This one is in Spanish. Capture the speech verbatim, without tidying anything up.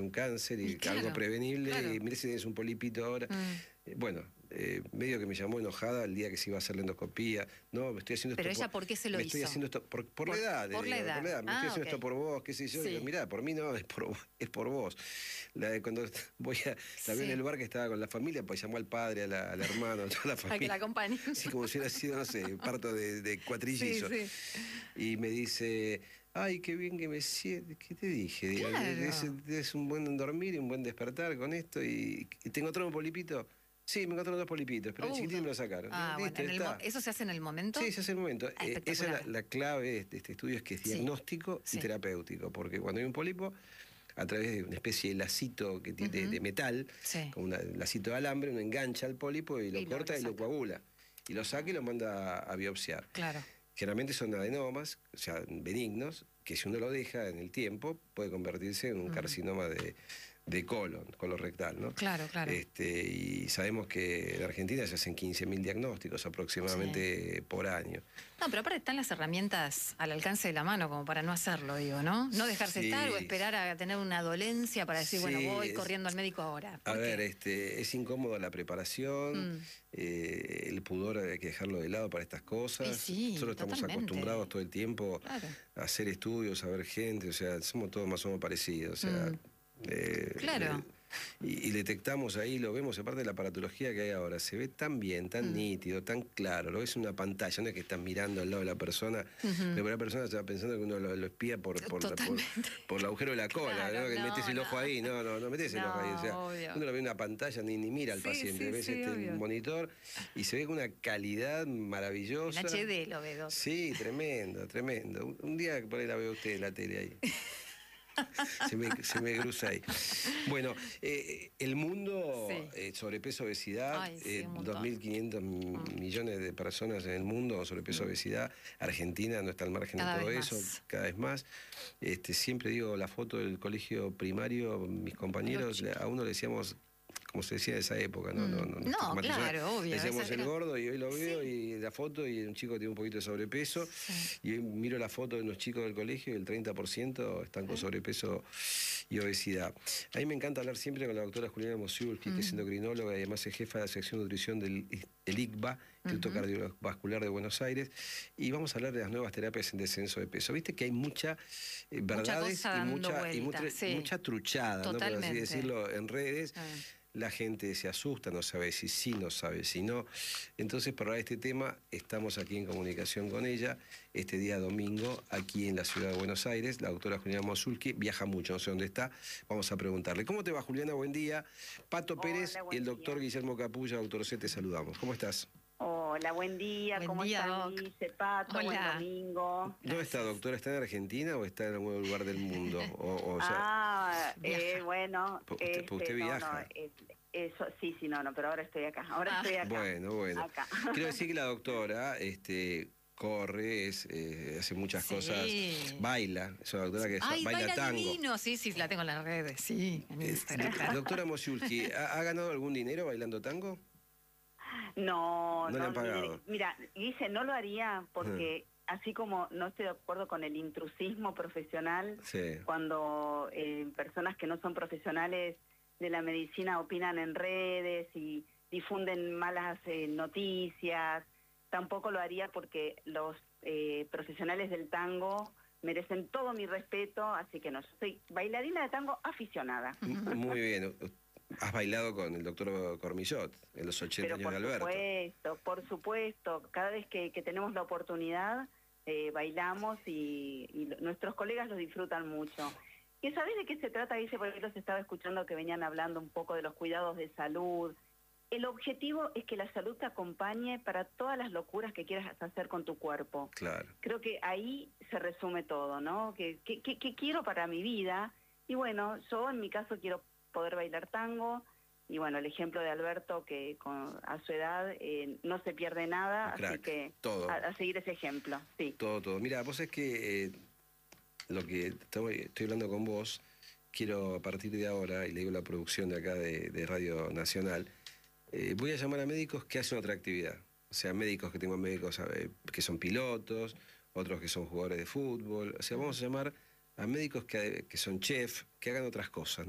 un cáncer y, y claro, algo prevenible, claro. y mire si tienes un polipito ahora. Mm. Eh, bueno, eh, medio que me llamó enojada el día que se iba a hacer la endoscopía. No, me estoy haciendo Pero esto ella, por, ¿por qué se lo me hizo? Estoy haciendo esto por, por, por la edad, por, digo, la edad. por la edad. Me ah, estoy haciendo okay. esto por vos, qué sé yo. Sí. Digo, mirá, por mí no, es por, es por vos. La de cuando voy a, la veo sí. en el bar que estaba con la familia, pues llamó al padre, a la, al hermano, a toda la familia. A que la acompañe. Sí, como si hubiera sido, no sé, parto de, de cuatrillizos. Sí, sí. Y me dice, ay, qué bien que me siento. ¿Qué te dije? Digo, claro. es, es un buen dormir y un buen despertar con esto. Y, y tengo otro polipito. Sí, me encontraron dos polipitos, pero uh, el chiquitín me lo sacaron. Ah, Listo, bueno, en el ¿eso se hace en el momento? Sí, se hace en el momento. Ah, eh, esa es la, la clave de este, este estudio, es que es diagnóstico sí. y sí. terapéutico, porque cuando hay un pólipo, a través de una especie de lacito que tiene, uh-huh. de, de metal, sí. como un lacito de alambre, uno engancha al pólipo y lo y corta lo, lo y lo coagula. Y lo saca y lo manda a, a biopsiar. Claro. Generalmente son adenomas, o sea, benignos, que si uno lo deja en el tiempo, puede convertirse en un uh-huh. carcinoma de, de colon, colorectal, ¿no? Claro, claro. Este, y sabemos que en Argentina se hacen quince mil diagnósticos aproximadamente sí. por año. No, pero aparte están las herramientas al alcance de la mano como para no hacerlo, digo, ¿no? No dejarse sí. estar o esperar a tener una dolencia para decir, sí, bueno, voy es... corriendo al médico ahora. A qué? ver, este, es incómodo la preparación, mm. eh, el pudor hay que dejarlo de lado para estas cosas. Sí, Nosotros estamos totalmente. acostumbrados todo el tiempo claro. a hacer estudios, a ver gente, o sea, somos todos más o menos parecidos, o sea... Mm. Eh, claro. Eh, y, y detectamos ahí, lo vemos, aparte de la aparatología que hay ahora, se ve tan bien, tan mm. nítido, tan claro, lo ves en una pantalla, no es que estás mirando al lado de la persona, uh-huh. pero la persona está pensando que uno lo, lo espía por, por, la, por, por el agujero de la cola, claro, ¿no? Que no, metes el ojo no. ahí, no, no, no metes el no, ojo ahí, o sea, obvio. uno lo ve en una pantalla, ni, ni mira al sí, paciente, sí, ves sí, este obvio. monitor y se ve con una calidad maravillosa. En H D lo veo. Sí, tremendo, tremendo. Un, un día por ahí la ve usted en la tele ahí. Se me, se me cruza ahí. Bueno, eh, el mundo, sí. eh, sobrepeso, obesidad, Ay, sí, eh, dos mil quinientos mm. millones de personas en el mundo, sobrepeso, mm. obesidad. Argentina no está al margen cada de todo eso, más. cada vez más. Este, siempre digo la foto del colegio primario, mis compañeros, a uno le decíamos... como se decía de esa época, ¿no? No, no, no, no claro, obvio. Decíamos el era... gordo y hoy lo veo sí. y la foto y un chico tiene un poquito de sobrepeso sí. y hoy miro la foto de unos chicos del colegio y el treinta por ciento están con sobrepeso y obesidad. A mí me encanta hablar siempre con la doctora Juliana Mosiulski, mm. que es endocrinóloga y además es jefa de la sección de nutrición del, del I C B A, Instituto uh-huh. Cardiovascular de Buenos Aires, y vamos a hablar de las nuevas terapias en descenso de peso. Viste que hay mucha eh, verdades mucha y, mucha, vuelta, y mucha, sí. mucha truchada, ¿no? Por así decirlo, en redes. Ah. La gente se asusta, no sabe si sí, no sabe si no. Entonces, para este tema, estamos aquí en comunicación con ella, este día domingo, aquí en la ciudad de Buenos Aires. La doctora Juliana Mosiulski viaja mucho, no sé dónde está. Vamos a preguntarle. ¿Cómo te va, Juliana? Buen día. Pato Hola, Pérez y el doctor día. Guillermo Capulla. Doctor C, te saludamos. ¿Cómo estás? Hola, buen día. Buen ¿Cómo día, están, Guille, Pato? Hola. Buen domingo. ¿Dónde está, doctora? ¿Está en Argentina o está en algún lugar del mundo? O, o, o sea, ah, eh, bueno. ¿Usted, este, usted viaja? No, no, es, eso, sí, sí, no, no, pero ahora estoy acá. Ahora ah. estoy acá. Bueno, bueno. Acá. Quiero decir que la doctora... este corre, es, eh, hace muchas sí. cosas, baila, es una doctora que es, Ay, baila, baila tango. Divino. Sí, sí, la tengo en las redes, sí. En eh, do, doctora Mosiulski, ¿ha, ¿ha ganado algún dinero bailando tango? No, no, no le han pagado. Mira, dice, no lo haría porque uh-huh. así como no estoy de acuerdo con el intrusismo profesional, sí. cuando eh, personas que no son profesionales de la medicina opinan en redes y difunden malas eh, noticias. Tampoco lo haría porque los eh, profesionales del tango merecen todo mi respeto, así que no, yo soy bailarina de tango aficionada. Muy bien. Has bailado con el doctor Cormillot en los ochenta años de Alberto. Por supuesto, por supuesto. Cada vez que, que tenemos la oportunidad, eh, bailamos y, y nuestros colegas lo disfrutan mucho. ¿Y sabés de qué se trata? Dice, porque los estaba escuchando que venían hablando un poco de los cuidados de salud. El objetivo es que la salud te acompañe para todas las locuras que quieras hacer con tu cuerpo. Claro. Creo que ahí se resume todo, ¿no? ¿Qué, qué, qué, qué quiero para mi vida? Y bueno, yo en mi caso quiero poder bailar tango. Y bueno, el ejemplo de Alberto, que con, a su edad eh, no se pierde nada, Crack, así que todo. A, a seguir ese ejemplo. Sí. Todo, todo. Mira, vos es que eh, lo que estoy, estoy hablando con vos, quiero a partir de ahora, y le digo la producción de acá de, de Radio Nacional, Eh, voy a llamar a médicos que hacen otra actividad. O sea, médicos que tengo médicos eh, que son pilotos, otros que son jugadores de fútbol. O sea, vamos a llamar a médicos que, que son chef, que hagan otras cosas, ¿no?